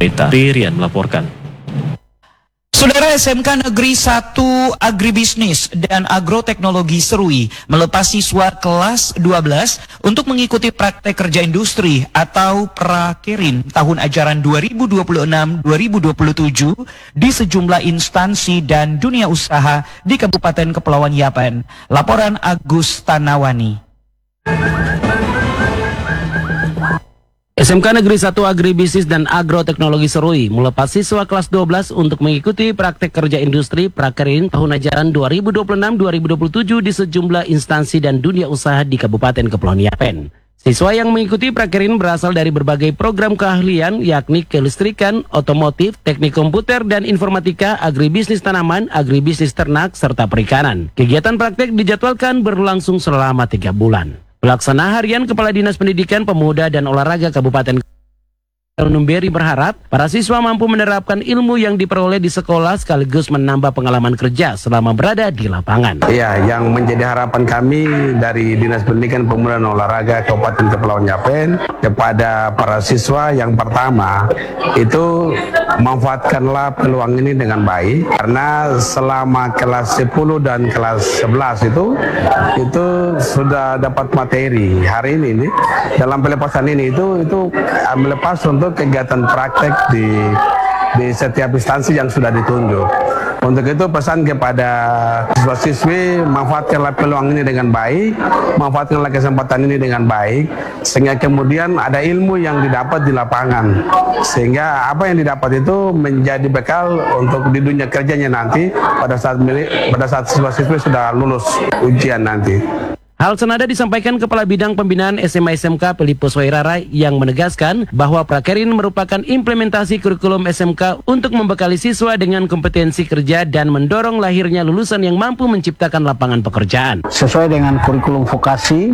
Berita Ririan melaporkan. Saudara, SMK Negeri 1 Agribisnis dan Agroteknologi Serui melepas siswa kelas 12 untuk mengikuti praktek kerja industri atau prakerin tahun ajaran 2026-2027 di sejumlah instansi dan dunia usaha di Kabupaten Kepulauan Yapen. Laporan Agus Tanawani. SMK Negeri 1 Agribisnis dan Agroteknologi Serui melepas siswa kelas 12 untuk mengikuti praktek kerja industri prakerin tahun ajaran 2026-2027 di sejumlah instansi dan dunia usaha di Kabupaten Kepulauan Yapen. Siswa yang mengikuti prakerin berasal dari berbagai program keahlian yakni kelistrikan, otomotif, teknik komputer dan informatika, agribisnis tanaman, agribisnis ternak, serta perikanan. Kegiatan praktek dijadwalkan berlangsung selama 3 bulan. Pelaksana Harian Kepala Dinas Pendidikan, Pemuda dan Olahraga Kabupaten Numberi berharap para siswa mampu menerapkan ilmu yang diperoleh di sekolah sekaligus menambah pengalaman kerja selama berada di lapangan. Ya, yang menjadi harapan kami dari Dinas Pendidikan, Pemuda dan Olahraga Kabupaten Kepulauan Yapen kepada para siswa yang pertama itu manfaatkanlah peluang ini dengan baik, karena selama kelas 10 dan kelas 11 itu sudah dapat materi. Hari ini dalam pelepasan ini itu melepas untuk kegiatan praktek di setiap instansi yang sudah ditunjuk. Untuk itu pesan kepada siswa-siswi, manfaatkanlah peluang ini dengan baik, manfaatkanlah kesempatan ini dengan baik, sehingga kemudian ada ilmu yang didapat di lapangan, sehingga apa yang didapat itu menjadi bekal untuk di dunia kerjanya nanti pada saat siswa-siswi sudah lulus ujian nanti. Hal senada disampaikan Kepala Bidang Pembinaan SMA SMK Pelipos Wairara yang menegaskan bahwa prakerin merupakan implementasi kurikulum SMK untuk membekali siswa dengan kompetensi kerja dan mendorong lahirnya lulusan yang mampu menciptakan lapangan pekerjaan. Sesuai dengan kurikulum vokasi,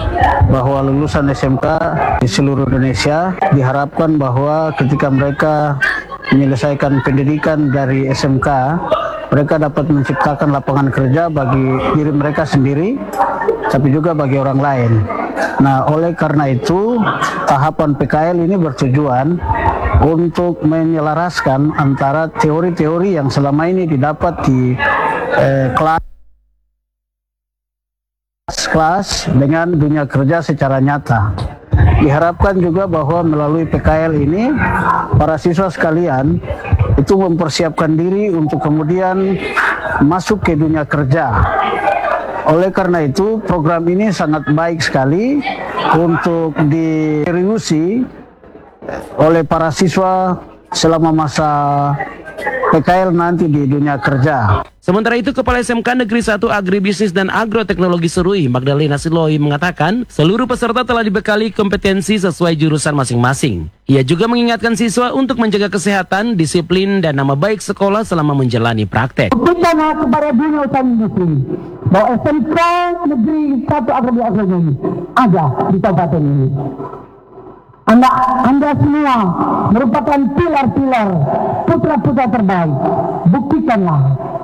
bahwa lulusan SMK di seluruh Indonesia diharapkan bahwa ketika mereka menyelesaikan pendidikan dari SMK, mereka dapat menciptakan lapangan kerja bagi diri mereka sendiri, tapi juga bagi orang lain. Nah, oleh karena itu, tahapan PKL ini bertujuan untuk menyelaraskan antara teori-teori yang selama ini didapat di kelas dengan dunia kerja secara nyata. Diharapkan juga bahwa melalui PKL ini, para siswa sekalian itu mempersiapkan diri untuk kemudian masuk ke dunia kerja. Oleh karena itu, program ini sangat baik sekali untuk diseriusi oleh para siswa selama masa PKL nanti di dunia kerja. Sementara itu, Kepala SMK Negeri 1 Agribisnis dan Agroteknologi Serui, Magdalena Siloi, mengatakan seluruh peserta telah dibekali kompetensi sesuai jurusan masing-masing. Ia juga mengingatkan siswa untuk menjaga kesehatan, disiplin, dan nama baik sekolah selama menjalani praktek. Kita kepada dunia usaha industri bahwa SMK Negeri 1 Agribisnis ada di kabupaten ini. Anda semua merupakan pilar-pilar putra-putra terbaik. Buktikanlah